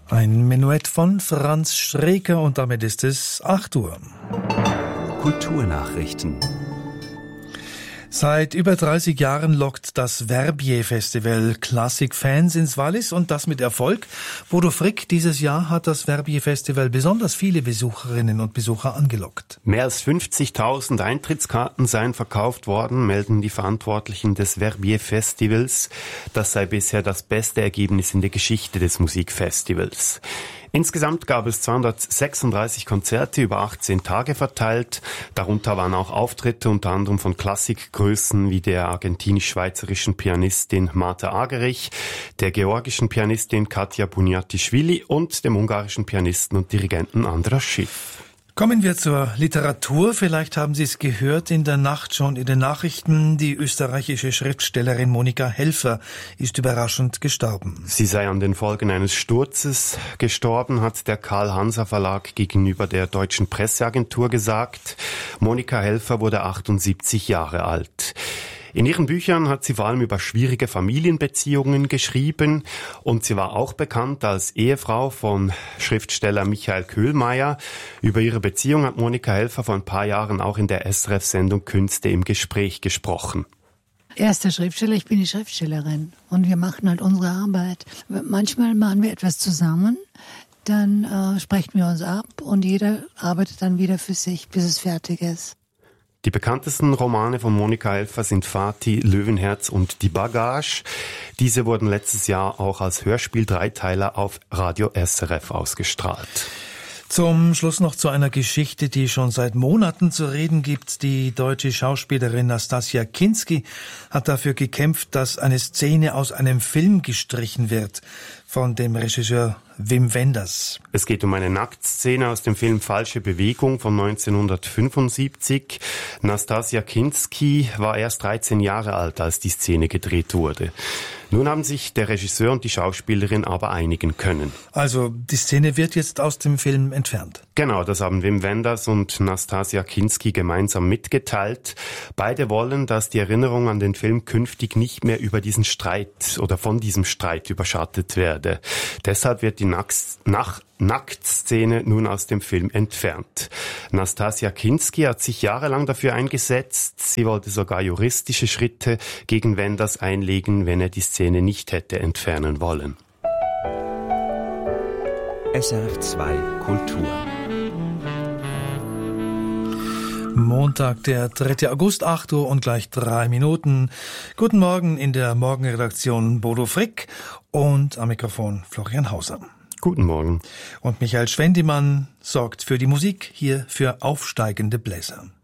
Ein Menuett von Franz Schreker und damit ist es 8 Uhr. Kulturnachrichten. Seit über 30 Jahren lockt das Verbier-Festival Klassikfans ins Wallis und das mit Erfolg. Bodo Frick, dieses Jahr hat das Verbier-Festival besonders viele Besucherinnen und Besucher angelockt. Mehr als 50.000 Eintrittskarten seien verkauft worden, melden die Verantwortlichen des Verbier-Festivals. Das sei bisher das beste Ergebnis in der Geschichte des Musikfestivals. Insgesamt gab es 236 Konzerte über 18 Tage verteilt. Darunter waren auch Auftritte unter anderem von Klassikgrößen wie der argentinisch-schweizerischen Pianistin Marta Argerich, der georgischen Pianistin Katja Bunjatischvili und dem ungarischen Pianisten und Dirigenten Andras Schiff. Kommen wir zur Literatur. Vielleicht haben Sie es gehört in der Nacht schon in den Nachrichten. Die österreichische Schriftstellerin Monika Helfer ist überraschend gestorben. Sie sei an den Folgen eines Sturzes gestorben, hat der Karl-Hanser-Verlag gegenüber der Deutschen Presseagentur gesagt. Monika Helfer wurde 78 Jahre alt. In ihren Büchern hat sie vor allem über schwierige Familienbeziehungen geschrieben und sie war auch bekannt als Ehefrau von Schriftsteller Michael Köhlmeier. Über ihre Beziehung hat Monika Helfer vor ein paar Jahren auch in der SRF-Sendung Künste im Gespräch gesprochen. Er ist der Schriftsteller, ich bin die Schriftstellerin und wir machen halt unsere Arbeit. Manchmal machen wir etwas zusammen, dann sprechen wir uns ab und jeder arbeitet dann wieder für sich, bis es fertig ist. Die bekanntesten Romane von Monika Helfer sind Fatih, Löwenherz und Die Bagage. Diese wurden letztes Jahr auch als Hörspiel-Dreiteiler auf Radio SRF ausgestrahlt. Zum Schluss noch zu einer Geschichte, die schon seit Monaten zu reden gibt. Die deutsche Schauspielerin Nastassja Kinski hat dafür gekämpft, dass eine Szene aus einem Film gestrichen wird von dem Regisseur Wim Wenders. Es geht um eine Nacktszene aus dem Film Falsche Bewegung von 1975. Nastassja Kinski war erst 13 Jahre alt, als die Szene gedreht wurde. Nun haben sich der Regisseur und die Schauspielerin aber einigen können. Also die Szene wird jetzt aus dem Film entfernt? Genau, das haben Wim Wenders und Nastassja Kinski gemeinsam mitgeteilt. Beide wollen, dass die Erinnerung an den Film künftig nicht mehr über diesen Streit oder von diesem Streit überschattet werde. Deshalb wird die Nacktszene nun aus dem Film entfernt. Nastassja Kinski hat sich jahrelang dafür eingesetzt. Sie wollte sogar juristische Schritte gegen Wenders einlegen, wenn er die Szene nicht hätte entfernen wollen. SRF 2 Kultur. Montag, der 3. August, 8 Uhr und gleich 3 Minuten. Guten Morgen in der Morgenredaktion Bodo Frick und am Mikrofon Florian Hauser. Guten Morgen. Und Michael Schwendimann sorgt für die Musik hier für aufsteigende Bläser.